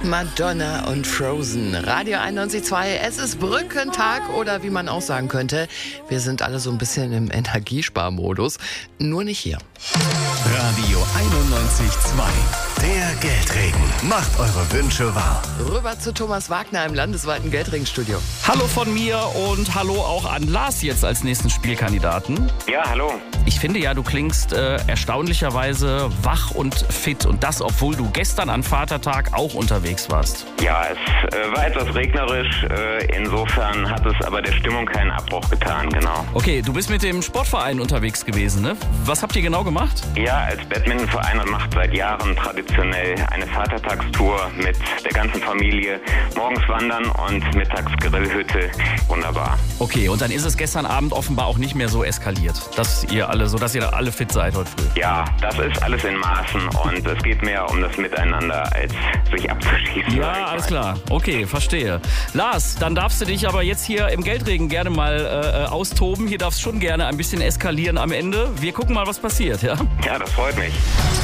Madonna und Frozen. Radio 91.2, es ist Brückentag oder wie man auch sagen könnte, wir sind alle so ein bisschen im Energiesparmodus, nur nicht hier. Radio 91.2, der Geldregen. Macht eure Wünsche wahr. Rüber zu Thomas Wagner im landesweiten Geldregenstudio. Hallo von mir und hallo auch an Lars jetzt als nächsten Spielkandidaten. Ja, hallo. Ich finde ja, du klingst erstaunlicherweise wach und fit und das, obwohl du gestern an Vatertag auch unterwegs warst. Ja, es war etwas regnerisch, insofern hat es aber der Stimmung keinen Abbruch getan, genau. Okay, du bist mit dem Sportverein unterwegs gewesen, ne? Was habt ihr genau gemacht? Ja, als Badmintonverein und macht seit Jahren traditionell eine Vatertagstour mit der ganzen Familie. Morgens wandern und mittags Grillhütte. Wunderbar. Okay, und dann ist es gestern Abend offenbar auch nicht mehr so eskaliert, dass ihr alle fit seid heute früh. Ja, das ist alles in Maßen und es geht mehr um das Miteinander, als sich abzuschießen. Ja, alles klar. Okay, verstehe. Lars, dann darfst du dich aber jetzt hier im Geldregen gerne mal austoben. Hier darfst schon gerne ein bisschen eskalieren am Ende. Wir gucken mal, was passiert, ja? Ja, das freut mich.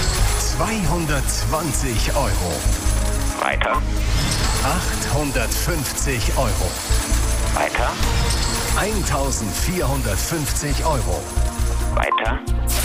220 Euro. Weiter. 850 Euro. Weiter. 1450 Euro. Weiter.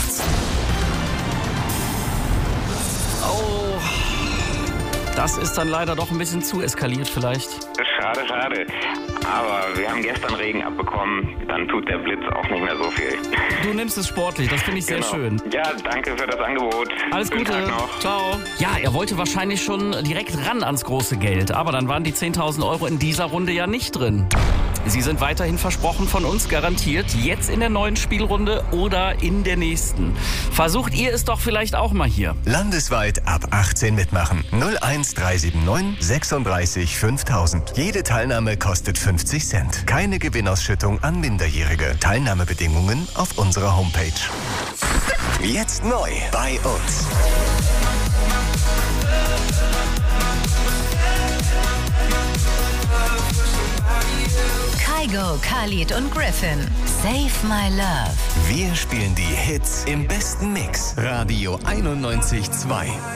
Oh, das ist dann leider doch ein bisschen zu eskaliert vielleicht. Schade, schade. Aber wir haben gestern Regen abbekommen, dann tut der Blitz auch nicht mehr so viel. Du nimmst es sportlich, das finde ich sehr schön. Ja, danke für das Angebot. Alles Schönen Gute. Tag noch. Ciao. Ja, er wollte wahrscheinlich schon direkt ran ans große Geld, aber dann waren die 10.000 Euro in dieser Runde ja nicht drin. Sie sind weiterhin versprochen von uns, garantiert, jetzt in der neuen Spielrunde oder in der nächsten. Versucht ihr es doch vielleicht auch mal hier. Landesweit ab 18 mitmachen. 01379 36 5000. Jede Teilnahme kostet 50 Cent. Keine Gewinnausschüttung an Minderjährige. Teilnahmebedingungen auf unserer Homepage. Jetzt neu bei uns. Kygo, Khalid und Griffin. Save My Love. Wir spielen die Hits im besten Mix. Radio 91.2.